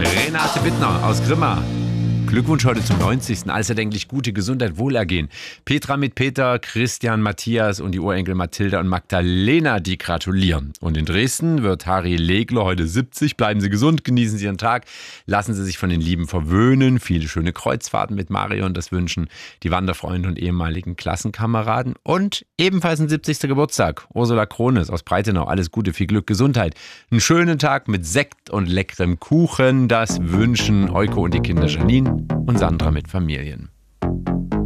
Renate Wittner aus Grimma. Glückwunsch heute zum 90. Alles erdenklich gute Gesundheit, Wohlergehen. Petra mit Peter, Christian, Matthias und die Urenkel Mathilda und Magdalena, die gratulieren. Und in Dresden wird Harry Legler heute 70. Bleiben Sie gesund, genießen Sie Ihren Tag. Lassen Sie sich von den Lieben verwöhnen. Viele schöne Kreuzfahrten mit Marion, das wünschen die Wanderfreunde und ehemaligen Klassenkameraden. Und ebenfalls ein 70. Geburtstag. Ursula Krones aus Breitenau. Alles Gute, viel Glück, Gesundheit. Einen schönen Tag mit Sekt und leckerem Kuchen. Das wünschen Euko und die Kinder Janine und Sandra mit Familien.